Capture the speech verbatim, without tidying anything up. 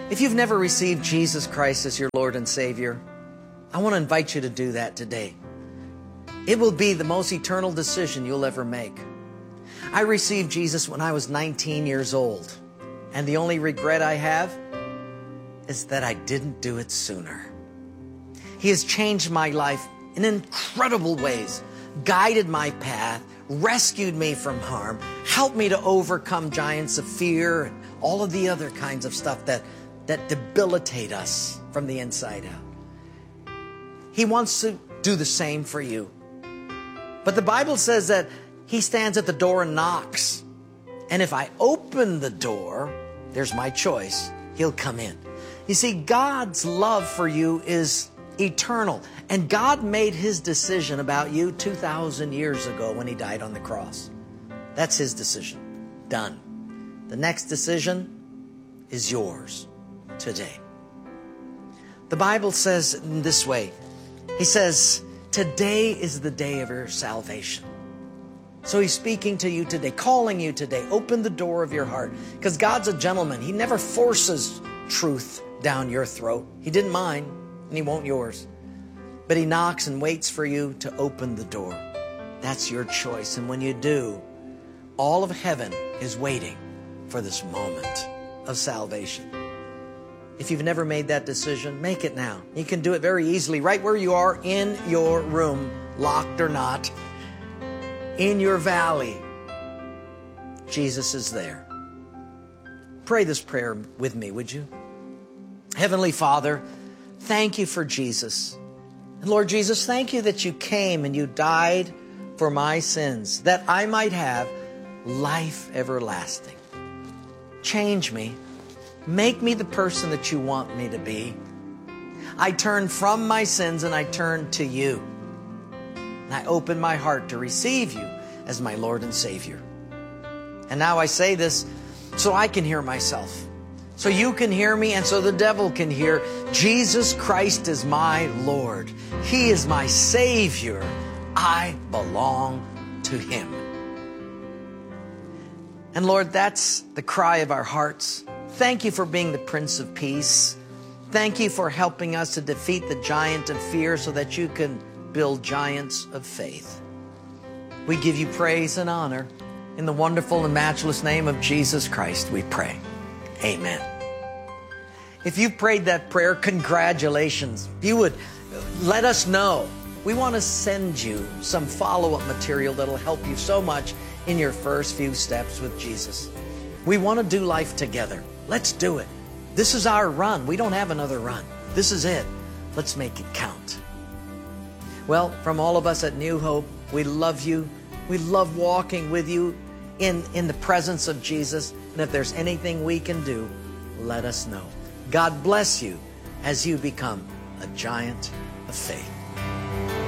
If you've never received Jesus Christ as your Lord and Savior, I want to invite you to do that today. It will be the most eternal decision you'll ever make. I received Jesus when I was nineteen years old, and the only regret I have is that I didn't do it sooner. He has changed my life in incredible ways, guided my path, rescued me from harm, helped me to overcome giants of fear and all of the other kinds of stuff that, that debilitate us from the inside out. He wants to do the same for you. But the Bible says that He stands at the door and knocks. And if I open the door, there's my choice. He'll come in. You see, God's love for you is eternal. And God made His decision about you two thousand years ago when He died on the cross. That's His decision. Done. The next decision is yours today. The Bible says in this way. He says, today is the day of your salvation. So He's speaking to you today, calling you today. Open the door of your heart. Because God's a gentleman. He never forces truth down your throat. He didn't mine, and He won't yours. But He knocks and waits for you to open the door. That's your choice. And when you do, all of heaven is waiting for this moment of salvation. If you've never made that decision, make it now. You can do it very easily right where you are in your room, locked or not, in your valley. Jesus is there. Pray this prayer with me, would you? Heavenly Father, thank You for Jesus. And Lord Jesus, thank You that You came and You died for my sins, that I might have life everlasting. Change me. Make me the person that You want me to be. I turn from my sins and I turn to You. And I open my heart to receive You as my Lord and Savior. And now I say this so I can hear myself, so you can hear me, and so the devil can hear. Jesus Christ is my Lord. He is my Savior. I belong to Him. And Lord, that's the cry of our hearts. Thank You for being the Prince of Peace. Thank You for helping us to defeat the giant of fear so that You can build giants of faith. We give You praise and honor. In the wonderful and matchless name of Jesus Christ, we pray. Amen. If you prayed that prayer, congratulations. If you would let us know. We want to send you some follow-up material that'll help you so much in your first few steps with Jesus. We want to do life together. Let's do it. This is our run. We don't have another run. This is it. Let's make it count. Well, from all of us at New Hope, we love you. We love walking with you in, in the presence of Jesus. And if there's anything we can do, let us know. God bless you as you become a giant of faith.